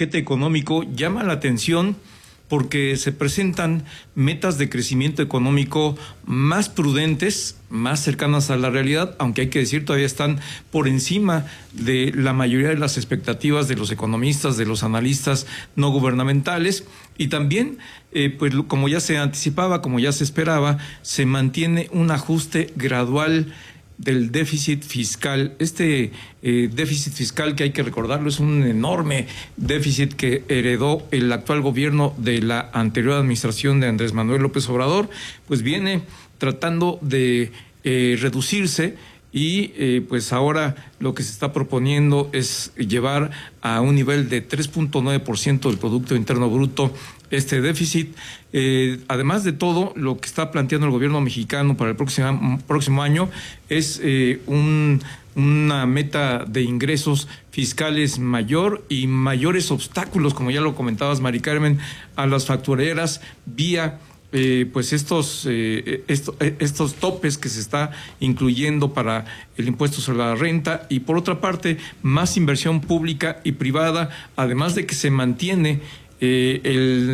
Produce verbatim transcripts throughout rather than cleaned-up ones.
paquete económico llama la atención porque se presentan metas de crecimiento económico más prudentes, más cercanas a la realidad, aunque hay que decir todavía están por encima de la mayoría de las expectativas de los economistas, de los analistas no gubernamentales, y también, eh, pues como ya se anticipaba, como ya se esperaba, se mantiene un ajuste gradual del déficit fiscal. Este eh, déficit fiscal, que hay que recordarlo, es un enorme déficit que heredó el actual gobierno de la anterior administración de Andrés Manuel López Obrador, pues viene tratando de eh, reducirse y eh, pues ahora lo que se está proponiendo es llevar a un nivel de tres punto nueve por ciento del Producto Interno Bruto este déficit. Eh, además de todo, lo que está planteando el gobierno mexicano para el próximo, próximo año es eh, un, una meta de ingresos fiscales mayor y mayores obstáculos, como ya lo comentabas, Mari Carmen, a las factureras vía Eh, pues estos, eh, esto, estos topes que se está incluyendo para el impuesto sobre la renta, y por otra parte más inversión pública y privada, además de que se mantiene eh,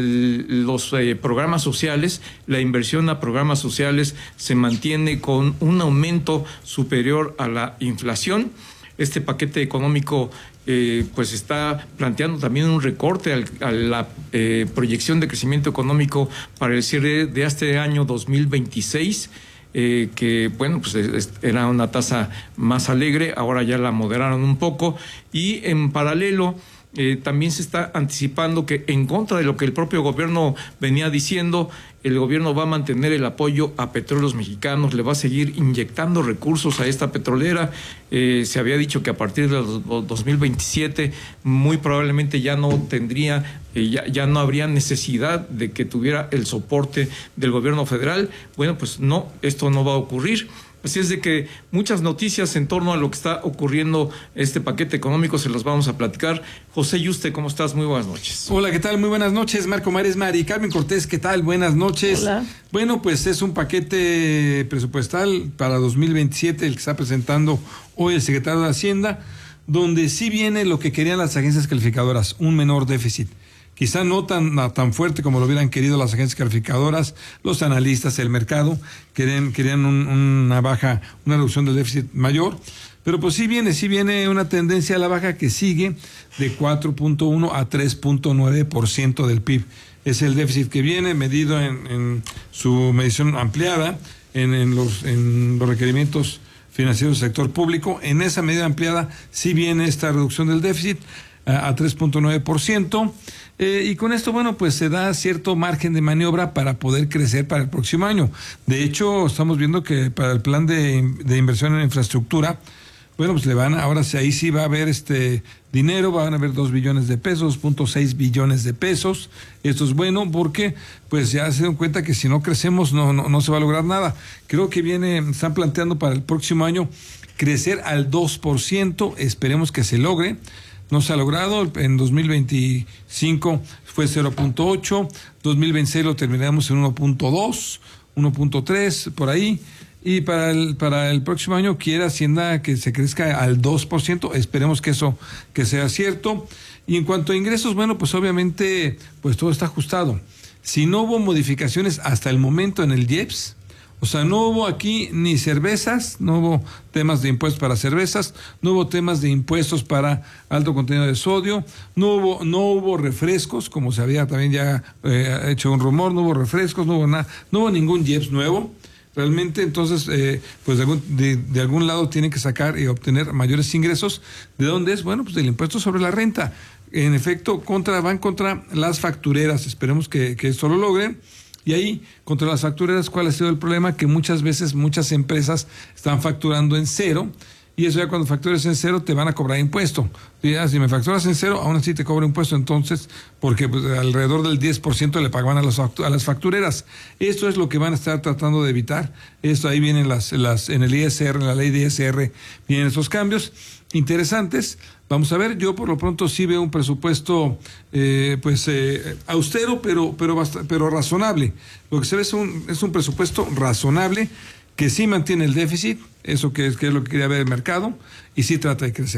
el, los eh, programas sociales. La inversión a programas sociales se mantiene con un aumento superior a la inflación. Este paquete económico eh, pues está planteando también un recorte al, a la eh, proyección de crecimiento económico para el cierre de este año dos mil veintiséis, eh, que bueno, pues es, era una tasa más alegre, ahora ya la moderaron un poco, y en paralelo Eh, también se está anticipando que, en contra de lo que el propio gobierno venía diciendo, el gobierno va a mantener el apoyo a Petróleos Mexicanos, le va a seguir inyectando recursos a esta petrolera. Eh, se había dicho que a partir del dos mil veintisiete muy probablemente ya no tendría, eh, ya, ya no habría necesidad de que tuviera el soporte del gobierno federal. Bueno, pues no, esto no va a ocurrir. Así es de que muchas noticias en torno a lo que está ocurriendo este paquete económico se los vamos a platicar. José Yuste, ¿cómo estás? Muy buenas noches. Hola, ¿qué tal? Muy buenas noches, Marco Mares, Mari Carmen Cortés, ¿qué tal? Buenas noches. Hola. Bueno, pues es un paquete presupuestal para dos mil veintisiete el que está presentando hoy el secretario de Hacienda, donde sí viene lo que querían las agencias calificadoras, un menor déficit. Quizá no tan, tan fuerte como lo hubieran querido las agencias calificadoras, los analistas, el mercado, querían, querían un, una baja, una reducción del déficit mayor, pero pues sí viene, sí viene una tendencia a la baja que sigue de cuatro punto uno a tres punto nueve por ciento del P I B. Es el déficit que viene medido en, en su medición ampliada, en, en, los, en los requerimientos financieros del sector público. En esa medida ampliada sí viene esta reducción del déficit a, a tres punto nueve por ciento. Eh, y con esto, bueno, pues se da cierto margen de maniobra para poder crecer para el próximo año. De hecho, estamos viendo que para el plan de, de inversión en infraestructura, bueno, pues le van, ahora sí, ahí sí va a haber este dinero, van a haber dos billones de pesos, dos punto seis billones de pesos. Esto es bueno porque pues ya se dan cuenta que si no crecemos no, no, no se va a lograr nada. Creo que viene, están planteando para el próximo año crecer al dos por ciento, esperemos que se logre. No se ha logrado, en dos mil veinticinco fue cero punto ocho, dos mil veintiséis lo terminamos en uno punto dos, uno punto tres, por ahí, y para el, para el próximo año quiere Hacienda que se crezca al dos por ciento, esperemos que eso que sea cierto. Y en cuanto a ingresos, bueno, pues obviamente pues todo está ajustado. Si no hubo modificaciones hasta el momento en el I E P S, o sea, no hubo aquí ni cervezas, no hubo temas de impuestos para cervezas, no hubo temas de impuestos para alto contenido de sodio, no hubo, no hubo refrescos, como se había también ya eh, hecho un rumor, no hubo refrescos, no hubo nada, no hubo ningún I E P S nuevo. Realmente, entonces, eh, pues de algún, de, de algún lado tienen que sacar y obtener mayores ingresos. ¿De dónde es? Bueno, pues del impuesto sobre la renta. En efecto, contra, van contra las factureras. Esperemos que, que esto lo logren. Y ahí, contra las factureras, ¿cuál ha sido el problema? Que muchas veces muchas empresas están facturando en cero, y eso ya cuando facturas en cero te van a cobrar impuesto. Y ya, si me facturas en cero, aún así te cobro impuesto, entonces, porque pues, alrededor del diez por ciento le pagaban a las, a las factureras. Esto es lo que van a estar tratando de evitar. Esto ahí vienen las, las, en el I S R, en la ley de I S R, vienen esos cambios interesantes. Vamos a ver, yo por lo pronto sí veo un presupuesto eh, pues eh, austero, pero pero bast- pero razonable. Lo que se ve es un es un presupuesto razonable que sí mantiene el déficit, eso que es, que es lo que quería ver el mercado, y sí trata de crecer.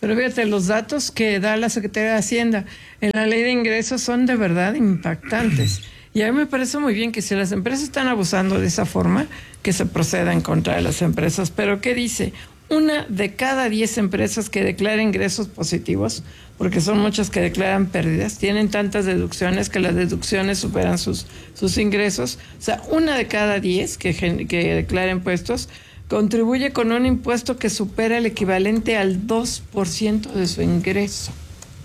Pero fíjate, los datos que da la Secretaría de Hacienda en la ley de ingresos son de verdad impactantes. Y a mí me parece muy bien que si las empresas están abusando de esa forma, que se proceda en contra de las empresas. Pero ¿qué dice? Una de cada diez empresas que declaran ingresos positivos, porque son muchas que declaran pérdidas, tienen tantas deducciones que las deducciones superan sus, sus ingresos. O sea, una de cada diez que, que declara impuestos contribuye con un impuesto que supera el equivalente al dos por ciento de su ingreso.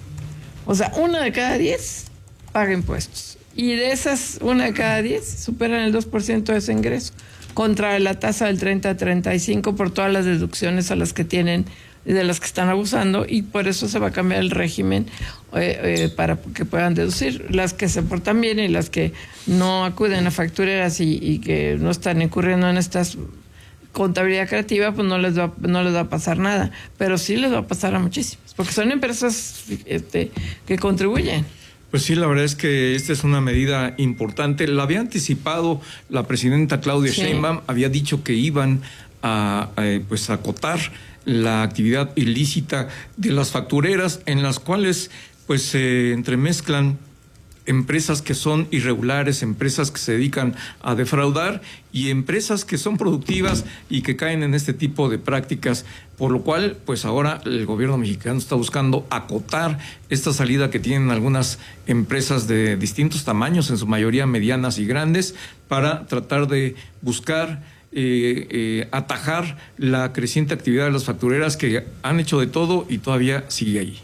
O sea, una de cada diez paga impuestos. Y de esas, una de cada diez superan el dos por ciento de ese ingreso, contra la tasa del treinta a treinta y cinco por todas las deducciones a las que tienen, de las que están abusando, y por eso se va a cambiar el régimen eh, eh, para que puedan deducir. Las que se portan bien y las que no acuden a factureras y, y que no están incurriendo en estas contabilidad creativa, pues no les va, no les va a pasar nada, pero sí les va a pasar a muchísimas, porque son empresas este, que contribuyen. Pues sí, la verdad es que esta es una medida importante. La había anticipado la presidenta Claudia sí. Sheinbaum, había dicho que iban a, a pues a acotar la actividad ilícita de las factureras, en las cuales pues se entremezclan empresas que son irregulares, empresas que se dedican a defraudar y empresas que son productivas y que caen en este tipo de prácticas, por lo cual pues ahora el gobierno mexicano está buscando acotar esta salida que tienen algunas empresas de distintos tamaños, en su mayoría medianas y grandes, para tratar de buscar eh, eh, atajar la creciente actividad de las factureras que han hecho de todo y todavía sigue ahí.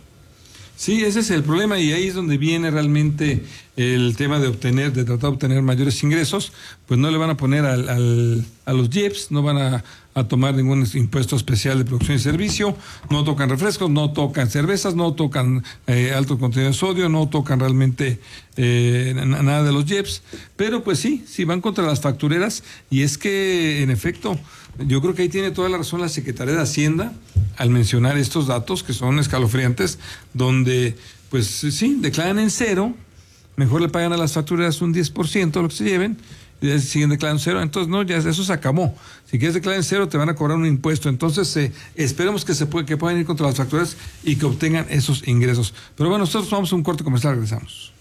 Sí, ese es el problema, y ahí es donde viene realmente el tema de obtener, de tratar de obtener mayores ingresos. Pues no le van a poner al, al, a los I E P S, no van a, a tomar ningún impuesto especial de producción y servicio, no tocan refrescos, no tocan cervezas, no tocan eh, alto contenido de sodio, no tocan realmente eh, nada de los I E P S, pero pues sí, sí van contra las factureras, y es que en efecto, yo creo que ahí tiene toda la razón la Secretaría de Hacienda al mencionar estos datos que son escalofriantes, donde pues sí, declaran en cero, mejor le pagan a las factureras un diez por ciento de lo que se lleven, y siguen declarando cero. Entonces no, ya eso se acabó. Si quieres declarar en cero, te van a cobrar un impuesto. Entonces eh, esperemos que se puede, que puedan ir contra las factureras y que obtengan esos ingresos. Pero bueno, nosotros vamos a un corte comercial, regresamos.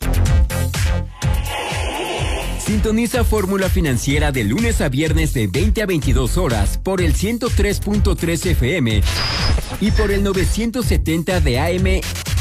Sintoniza Fórmula Financiera de lunes a viernes de veinte a veintidós horas por el ciento tres punto tres F M y por el novecientos setenta de A M